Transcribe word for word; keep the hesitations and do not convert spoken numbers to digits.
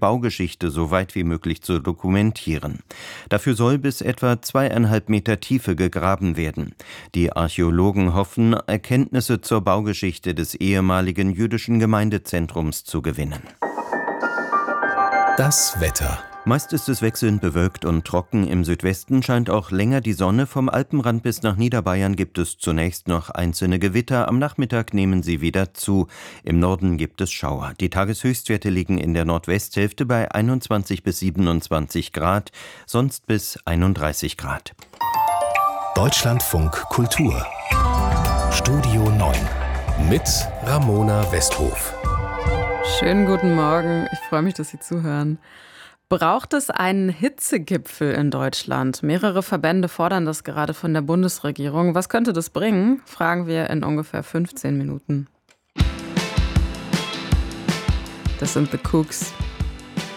Baugeschichte so weit wie möglich zu dokumentieren. Dafür soll bis etwa zweieinhalb Meter Tiefe gegraben werden. Die Archäologen hoffen, Erkenntnisse zur Baugeschichte des ehemaligen jüdischen Gemeindezentrums zu gewinnen. Das Wetter. Meist ist es wechselnd bewölkt und trocken. Im Südwesten scheint auch länger die Sonne. Vom Alpenrand bis nach Niederbayern gibt es zunächst noch einzelne Gewitter. Am Nachmittag nehmen sie wieder zu. Im Norden gibt es Schauer. Die Tageshöchstwerte liegen in der Nordwesthälfte bei einundzwanzig bis siebenundzwanzig Grad, sonst bis einunddreißig Grad. Deutschlandfunk Kultur. Studio neun mit Ramona Westhof. Schönen guten Morgen. Ich freue mich, dass Sie zuhören. Braucht es einen Hitzegipfel in Deutschland? Mehrere Verbände fordern das gerade von der Bundesregierung. Was könnte das bringen? Fragen wir in ungefähr fünfzehn Minuten. Das sind The Cooks.